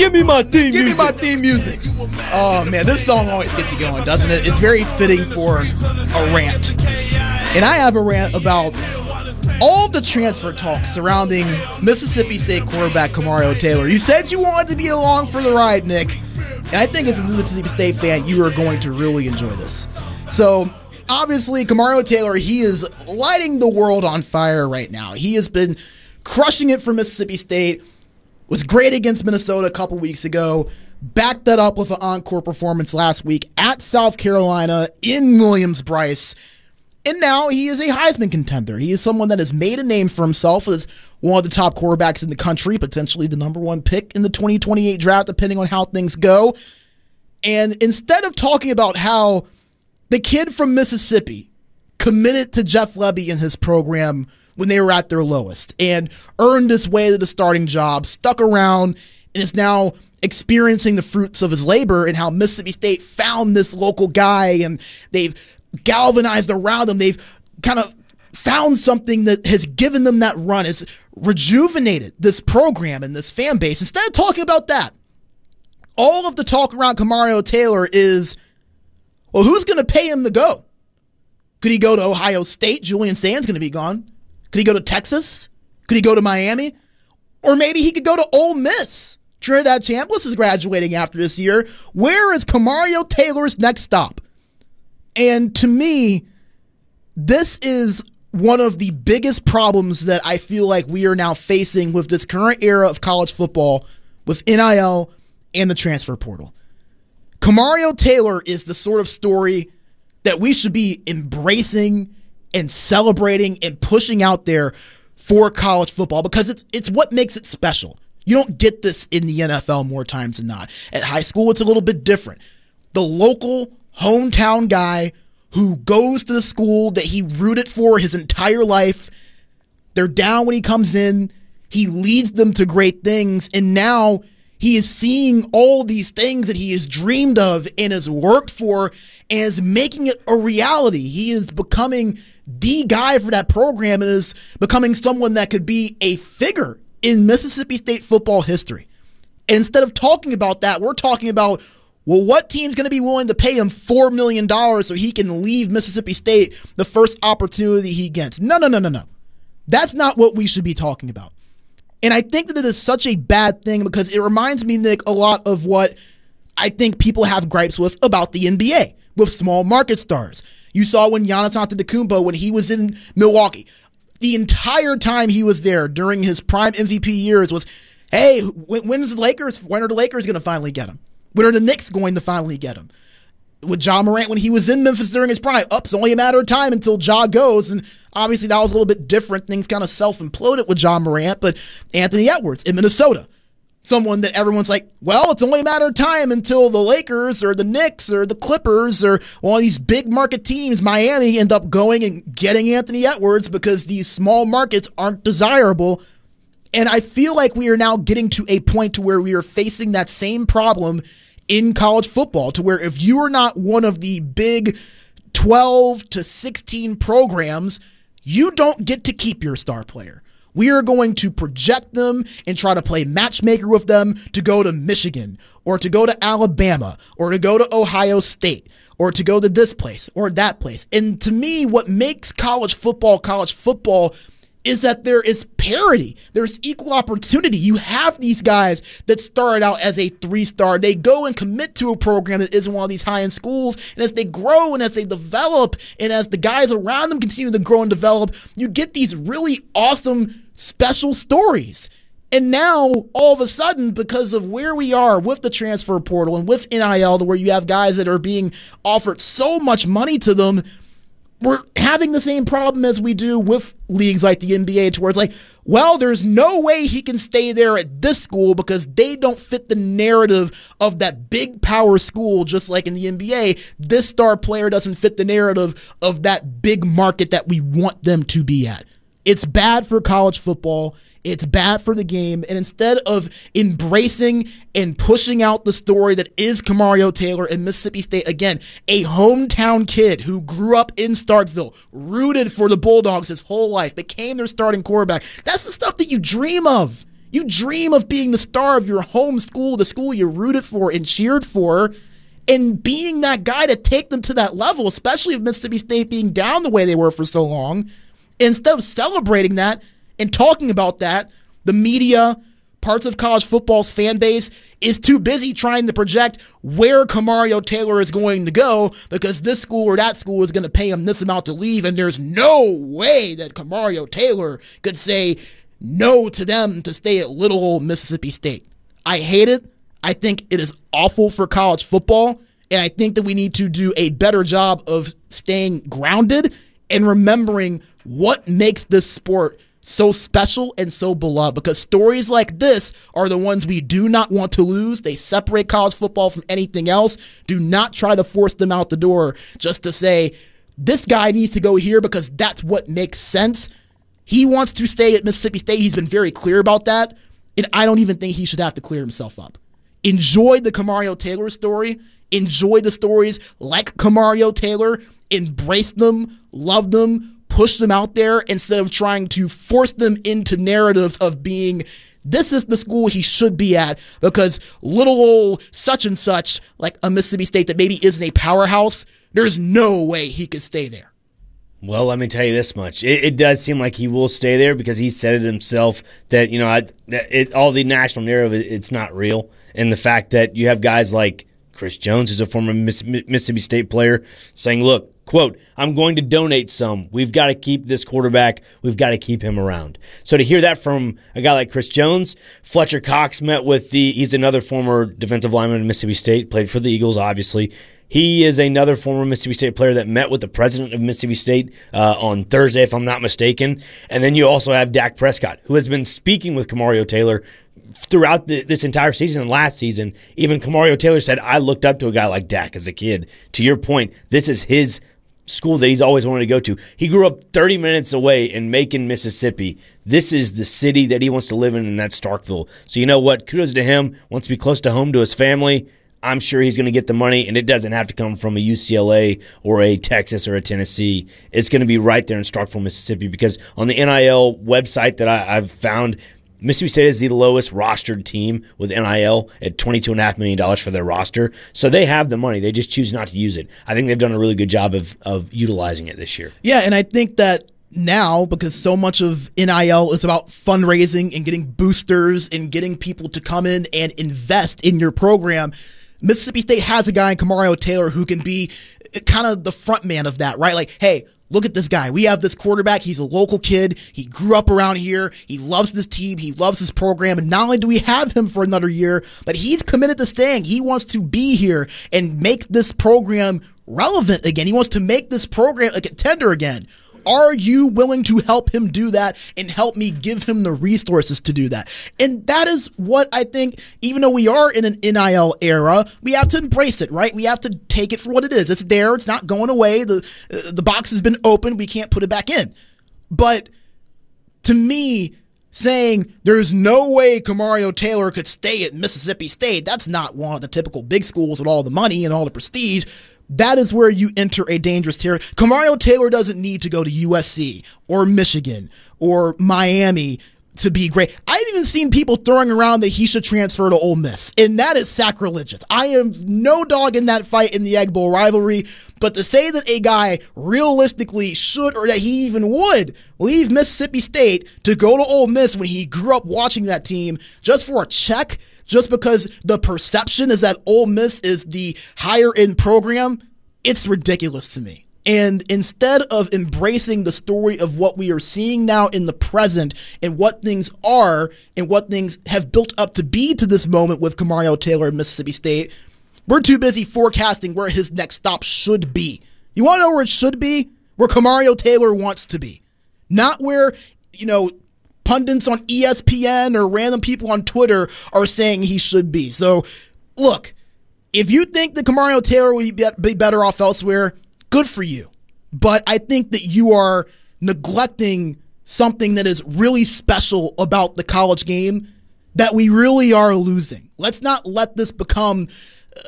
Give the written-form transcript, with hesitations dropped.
Give me my theme Give music. me my theme music. Oh, man, this song always gets you going, doesn't it? It's very fitting for a rant. And I have a rant about all the transfer talk surrounding Mississippi State quarterback Kamario Taylor. You said you wanted to be along for the ride, Nick. And I think as a Mississippi State fan, you are going to really enjoy this. So, obviously, Kamario Taylor, he is lighting the world on fire right now. He has been crushing it for Mississippi State. Was great against Minnesota a couple weeks ago. Backed that up with an encore performance last week at South Carolina in Williams-Brice. And now he is a Heisman contender. He is someone that has made a name for himself as one of the top quarterbacks in the country, potentially the number one pick in the 2028 draft, depending on how things go. And instead of talking about how the kid from Mississippi committed to Jeff Lebby and his program when they were at their lowest and earned his way to the starting job, stuck around, and is now experiencing the fruits of his labor, and how Mississippi State found this local guy and they've galvanized around him. They've kind of found something that has given them that run, has rejuvenated this program and this fan base. Instead of talking about that, all of the talk around Kamario Taylor is, well, who's going to pay him to go? Could he go to Ohio State? Julian Sand's going to be gone. Could he go to Texas? Could he go to Miami? Or maybe he could go to Ole Miss. Trinidad Chambliss is graduating after this year. Where is Kamario Taylor's next stop? And to me, this is one of the biggest problems that I feel like we are now facing with this current era of college football with NIL and the transfer portal. Kamario Taylor is the sort of story that we should be embracing and celebrating and pushing out there for college football, because it's what makes it special. You don't get this in the NFL more times than not. At high school, it's a little bit different. The local hometown guy who goes to the school that he rooted for his entire life, they're down when he comes in, he leads them to great things, and now he is seeing all these things that he has dreamed of and has worked for and is making it a reality. He is becoming the guy for that program and is becoming someone that could be a figure in Mississippi State football history. And instead of talking about that, we're talking about, well, what team's going to be willing to pay him $4 million so he can leave Mississippi State the first opportunity he gets? No. That's not what we should be talking about. And I think that it is such a bad thing because it reminds me, Nick, a lot of what I think people have gripes with about the NBA, with small market stars. You saw when Giannis Antetokounmpo, when he was in Milwaukee, the entire time he was there during his prime MVP years was, hey, when are the Lakers going to finally get him? When are the Knicks going to finally get him? With Ja Morant, when he was in Memphis during his prime, it's only a matter of time until Ja goes, and obviously that was a little bit different. Things kind of self-imploded with Ja Morant, but Anthony Edwards in Minnesota, someone that everyone's like, well, it's only a matter of time until the Lakers or the Knicks or the Clippers or one of these big market teams, Miami, end up going and getting Anthony Edwards because these small markets aren't desirable. And I feel like we are now getting to a point to where we are facing that same problem in college football, to where if you are not one of the big 12 to 16 programs, you don't get to keep your star player. We are going to project them and try to play matchmaker with them to go to Michigan or to go to Alabama or to go to Ohio State or to go to this place or that place. And to me, what makes college football is that there is parity. There's equal opportunity. You have these guys that started out as a 3-star. They go and commit to a program that isn't one of these high-end schools. And as they grow and as they develop and as the guys around them continue to grow and develop, you get these really awesome special stories. And now, all of a sudden, because of where we are with the transfer portal and with NIL, where you have guys that are being offered so much money to them, we're having the same problem as we do with leagues like the NBA, to where it's like, well, there's no way he can stay there at this school because they don't fit the narrative of that big power school. Just like in the NBA, this star player doesn't fit the narrative of that big market that we want them to be at. It's bad for college football. It's bad for the game. And instead of embracing and pushing out the story that is Kamario Taylor in Mississippi State, again, a hometown kid who grew up in Starkville, rooted for the Bulldogs his whole life, became their starting quarterback. That's the stuff that you dream of. You dream of being the star of your home school, the school you rooted for and cheered for, and being that guy to take them to that level, especially with Mississippi State being down the way they were for so long. Instead of celebrating that and talking about that, the media, parts of college football's fan base is too busy trying to project where Kamario Taylor is going to go because this school or that school is going to pay him this amount to leave, and there's no way that Kamario Taylor could say no to them to stay at little old Mississippi State. I hate it. I think it is awful for college football, and I think that we need to do a better job of staying grounded and remembering what makes this sport so special and so beloved, because stories like this are the ones we do not want to lose. They separate college football from anything else. Do not try to force them out the door just to say, this guy needs to go here because that's what makes sense. He wants to stay at Mississippi State. He's been very clear about that, and I don't even think he should have to clear himself up. Enjoy the Kamario Taylor story. Enjoy the stories like Kamario Taylor. Embrace them, love them, push them out there instead of trying to force them into narratives of being, this is the school he should be at because little old such and such, like a Mississippi State that maybe isn't a powerhouse, there's no way he could stay there. Well, let me tell you this much. It does seem like he will stay there because he said it himself that, all the national narrative, it's not real. And the fact that you have guys like Chris Jones, who's a former Mississippi State player, saying, look, quote, I'm going to donate some. We've got to keep this quarterback. We've got to keep him around. So to hear that from a guy like Chris Jones, Fletcher Cox met with he's another former defensive lineman at Mississippi State, played for the Eagles, obviously. He is another former Mississippi State player that met with the president of Mississippi State on Thursday, if I'm not mistaken. And then you also have Dak Prescott, who has been speaking with Kamario Taylor throughout this entire season and last season. Even Kamario Taylor said, I looked up to a guy like Dak as a kid. To your point, this is his school that he's always wanted to go to. He grew up 30 minutes away in Macon, Mississippi. This is the city that he wants to live in, and that's Starkville. So you know what? Kudos to him. Wants to be close to home to his family. I'm sure he's going to get the money, and it doesn't have to come from a UCLA or a Texas or a Tennessee. It's going to be right there in Starkville, Mississippi, because on the NIL website that I've found, Mississippi State is the lowest rostered team with NIL at $22.5 million for their roster. So they have the money. They just choose not to use it. I think they've done a really good job of utilizing it this year. Yeah, and I think that now, because so much of NIL is about fundraising and getting boosters and getting people to come in and invest in your program, Mississippi State has a guy in Kamario Taylor who can be kind of the front man of that, right? Like, hey, look at this guy. We have this quarterback. He's a local kid. He grew up around here. He loves this team. He loves his program. And not only do we have him for another year, but he's committed to staying. He wants to be here and make this program relevant again. He wants to make this program a contender again. Are you willing to help him do that and help me give him the resources to do that? And that is what I think, even though we are in an NIL era, we have to embrace it, right? We have to take it for what it is. It's there. It's not going away. The box has been opened. We can't put it back in. But to me, saying there's no way Kamario Taylor could stay at Mississippi State, that's not one of the typical big schools with all the money and all the prestige. That is where you enter a dangerous territory. Kamario Taylor doesn't need to go to USC or Michigan or Miami to be great. I've even seen people throwing around that he should transfer to Ole Miss, and that is sacrilegious. I am no dog in that fight in the Egg Bowl rivalry, but to say that a guy realistically should or that he even would leave Mississippi State to go to Ole Miss when he grew up watching that team just for a check, just because the perception is that Ole Miss is the higher-end program, it's ridiculous to me. And instead of embracing the story of what we are seeing now in the present and what things are and what things have built up to be to this moment with Kamario Taylor at Mississippi State, we're too busy forecasting where his next stop should be. You want to know where it should be? Where Kamario Taylor wants to be. Not where, pundits on ESPN or random people on Twitter are saying he should be. So, look, if you think that Kamario Taylor would be better off elsewhere, good for you. But I think that you are neglecting something that is really special about the college game that we really are losing. Let's not let this become